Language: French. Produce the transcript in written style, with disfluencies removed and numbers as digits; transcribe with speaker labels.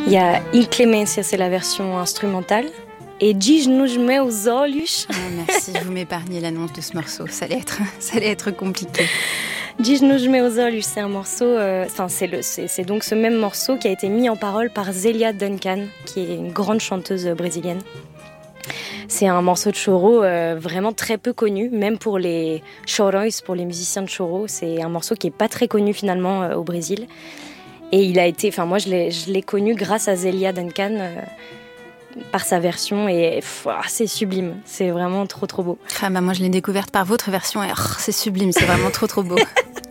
Speaker 1: Il y a Inclemência, c'est la version instrumentale. Et Diz nos meus olhos.
Speaker 2: Oh, merci, vous m'épargnez l'annonce de ce morceau. Ça allait être compliqué.
Speaker 1: Diz nos meus olhos, c'est un morceau. C'est donc ce même morceau qui a été mis en parole par Zélia Duncan, qui est une grande chanteuse brésilienne. C'est un morceau de choro vraiment très peu connu, même pour les choros, pour les musiciens de choro. C'est un morceau qui est pas très connu finalement au Brésil. Et il a été, moi je l'ai connu grâce à Zélia Duncan par sa version et c'est sublime, c'est vraiment trop beau.
Speaker 2: Moi je l'ai découverte par votre version et c'est sublime, c'est vraiment trop beau.